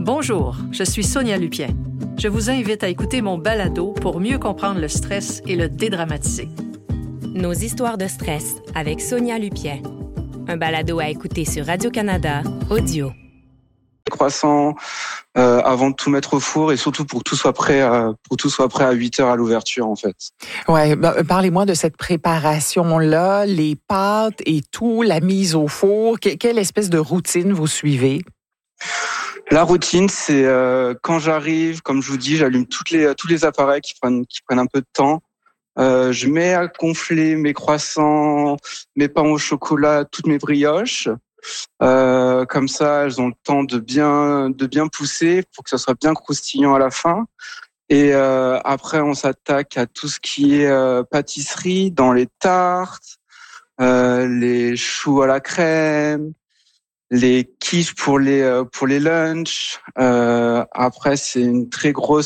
Bonjour, je suis Sonia Lupien. Je vous invite à écouter mon balado pour mieux comprendre le stress et le dédramatiser. Nos histoires de stress avec Sonia Lupien. Un balado à écouter sur Radio-Canada Audio. Croissant avant de tout mettre au four et surtout pour que tout soit prêt à 8h à l'ouverture en fait. Ouais, parlez-moi de cette préparation-là, les pâtes et tout, la mise au four. Quelle espèce de routine vous suivez? La routine, c'est quand j'arrive, comme je vous dis, j'allume tous les appareils qui prennent un peu de temps. Je mets à gonfler mes croissants, mes pains au chocolat, toutes mes brioches. Comme ça, elles ont le temps de bien pousser pour que ça soit bien croustillant à la fin. Et après, on s'attaque à tout ce qui est pâtisserie, dans les tartes, les choux à la crème, les quiches pour les lunchs. Après, c'est un très gros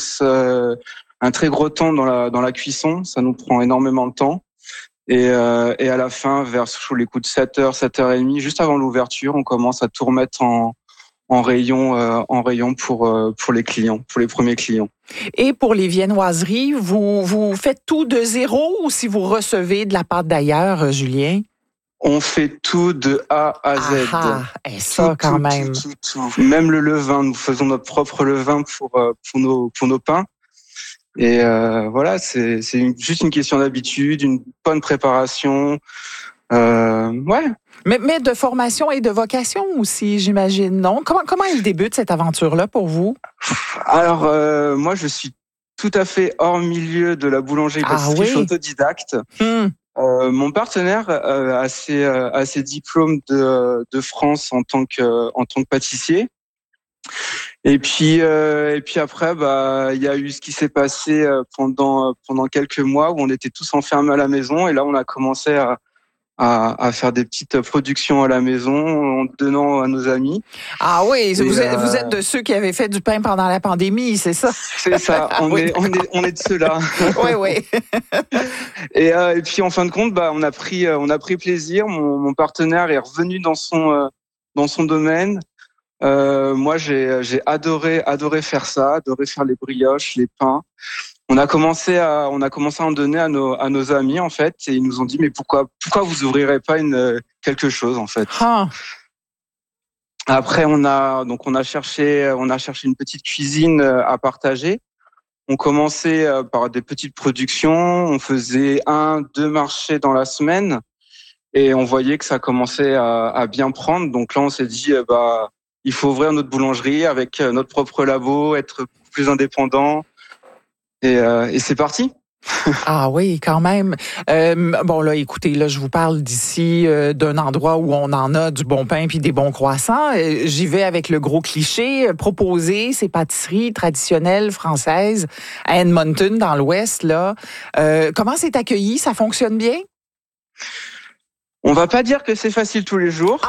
temps dans la cuisson. Ça nous prend énormément de temps. Et à la fin, vers sous les coups de 7h, 7h30, juste avant l'ouverture, on commence à tout remettre en rayon pour les clients, pour les premiers clients. Et pour les viennoiseries, vous faites tout de zéro ou si vous recevez de la pâte d'ailleurs, Julien? On fait tout de A à Z. Et ça, quand même. Tout. Même le levain, nous faisons notre propre levain pour nos pains. Et voilà, c'est juste une question d'habitude, une bonne préparation. Ouais. Mais de formation et de vocation aussi, j'imagine, non? Comment il débute cette aventure-là pour vous? Alors, moi, je suis tout à fait hors milieu de la boulangerie-pâtisserie. Je suis autodidacte. Mon partenaire a ses diplômes de France en tant que pâtissier. Et puis après, il y a eu ce qui s'est passé pendant quelques mois où on était tous enfermés à la maison et là on a commencé à faire des petites productions à la maison en donnant à nos amis. Ah oui, vous êtes de ceux qui avaient fait du pain pendant la pandémie, c'est ça? C'est ça, on est de ceux-là. Oui. Et puis en fin de compte, on a pris plaisir. Mon partenaire est revenu dans son domaine. Moi, j'ai adoré faire ça, adoré faire les brioches, les pains. On a commencé à en donner à nos amis en fait, et ils nous ont dit mais pourquoi vous ouvrirez pas quelque chose en fait. Après, on a cherché une petite cuisine à partager. On commençait par des petites productions. On faisait 1-2 marchés dans la semaine, et on voyait que ça commençait à bien prendre. Donc là, on s'est dit il faut ouvrir notre boulangerie avec notre propre labo, être plus indépendant. Et c'est parti. Ah oui, quand même. Bon là, écoutez, là, je vous parle d'ici d'un endroit où on en a du bon pain puis des bons croissants. J'y vais avec le gros cliché, proposer ces pâtisseries traditionnelles françaises à Edmonton, dans l'Ouest, là. Comment c'est accueilli? Ça fonctionne bien? On va pas dire que c'est facile tous les jours.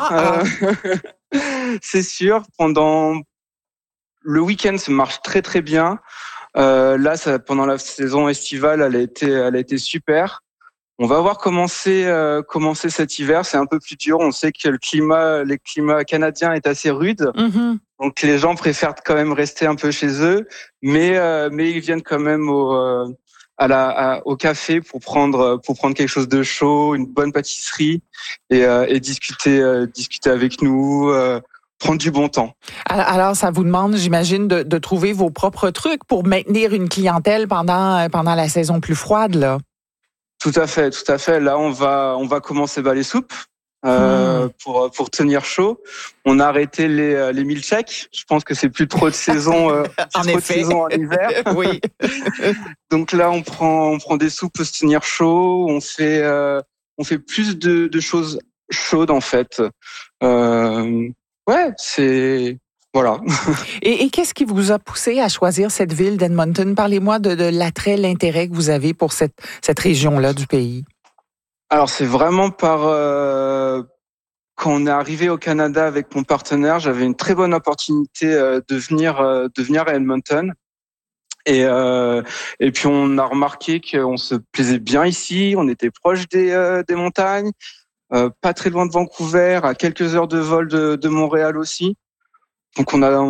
C'est sûr. Pendant le week-end, ça marche très très bien. Là, pendant la saison estivale, elle a été super. On va voir commencer cet hiver. C'est un peu plus dur. On sait que le climat canadien est assez rude. Donc les gens préfèrent quand même rester un peu chez eux, mais ils viennent quand même au café pour prendre quelque chose de chaud, une bonne pâtisserie et discuter avec nous. Prendre du bon temps. Alors, ça vous demande, j'imagine, de trouver vos propres trucs pour maintenir une clientèle pendant la saison plus froide, là. Tout à fait. Là, on va commencer les soupes pour tenir chaud. On a arrêté les milkshakes. Je pense que c'est plus trop de saison. En saison en hiver. Oui. Donc là, on prend des soupes pour se tenir chaud. On fait plus de choses chaudes en fait. Ouais, c'est... Voilà. Et qu'est-ce qui vous a poussé à choisir cette ville d'Edmonton? Parlez-moi de l'attrait, l'intérêt que vous avez pour cette région-là du pays. Alors, c'est vraiment quand on est arrivé au Canada avec mon partenaire, j'avais une très bonne opportunité de venir à Edmonton. Et puis, on a remarqué qu'on se plaisait bien ici, on était proche des montagnes. Pas très loin de Vancouver, à quelques heures de vol de Montréal aussi. Donc on